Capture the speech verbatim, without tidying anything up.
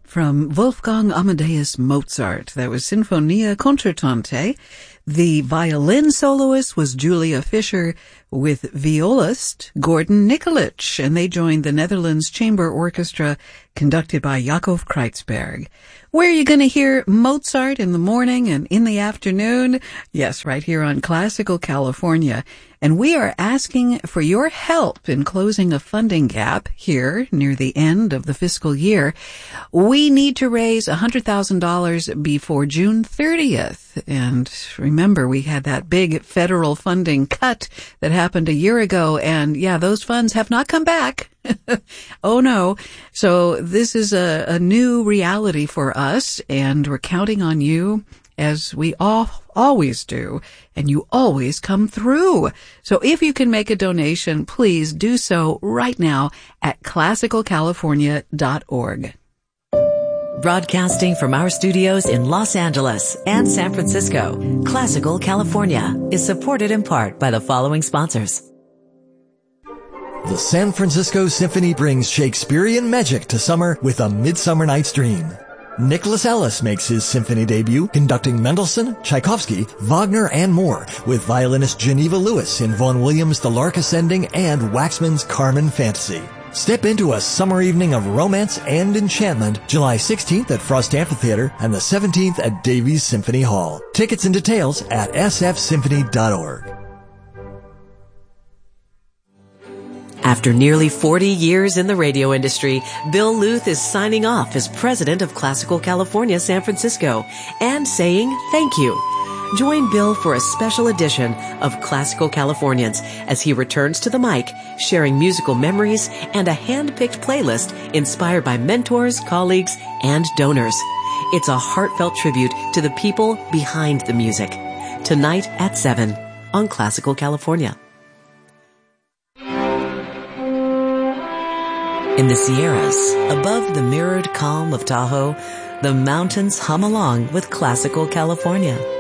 from Wolfgang Amadeus Mozart. That was Sinfonia Concertante. The violin soloist was Julia Fischer with violist Gordon Nikolic, and they joined the Netherlands Chamber Orchestra conducted by Jacob Kreitzberg. Where are you going to hear Mozart in the morning and in the afternoon? Yes, right here on Classical California. And we are asking for your help in closing a funding gap here near the end of the fiscal year. We need to raise one hundred thousand dollars before June thirtieth. And remember, we had that big federal funding cut that happened a year ago. And yeah, those funds have not come back. Oh no. So this is a, a new reality for us, and we're counting on you, as we all always do, and you always come through. So if you can make a donation, please do so right now at classical california dot org. Broadcasting from our studios in Los Angeles and San Francisco, Classical California is supported in part by the following sponsors. The San Francisco Symphony brings Shakespearean magic to summer with A Midsummer Night's Dream. Nicholas Ellis makes his symphony debut conducting Mendelssohn, Tchaikovsky, Wagner, and more with violinist Geneva Lewis in Vaughan Williams' The Lark Ascending and Waxman's Carmen Fantasy. Step into a summer evening of romance and enchantment July sixteenth at Frost Amphitheater and the seventeenth at Davies Symphony Hall. Tickets and details at s f symphony dot org. After nearly forty years in the radio industry, Bill Luth is signing off as president of Classical California San Francisco and saying thank you. Join Bill for a special edition of Classical Californians as he returns to the mic, sharing musical memories and a hand-picked playlist inspired by mentors, colleagues, and donors. It's a heartfelt tribute to the people behind the music. Tonight at seven on Classical California. In the Sierras, above the mirrored calm of Tahoe, the mountains hum along with Classical California.